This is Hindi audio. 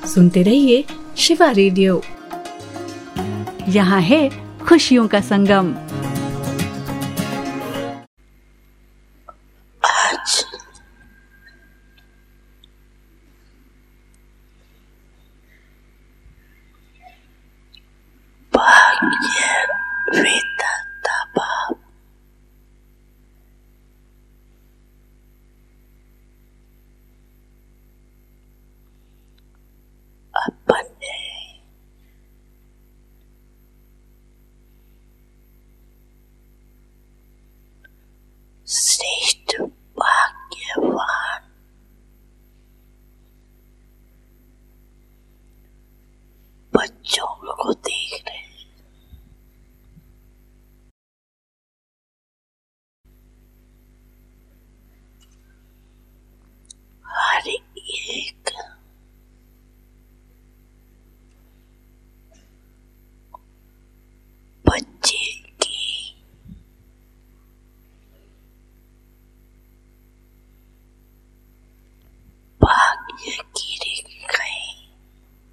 सुनते रहिए शिवा रेडियो। यहाँ है खुशियों का संगम। आज भाग्य विधाता बाप अपने श्रेष्ठ भाग्यवान बच्चों